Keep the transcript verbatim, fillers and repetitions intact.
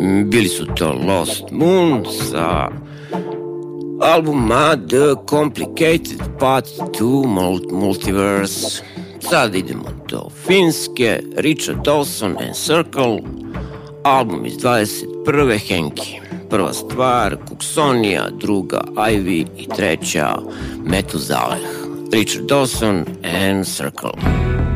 Bili su to Lost Moon sa albuma The Complicated Path to Multiverse. Sad idemo do Finske, Richard Dawson and Circle, album iz dvadeset prve Henki. Prva stvar Kuksonija, druga Ivy i treća Metuzaleh. Richard Dawson and Circle.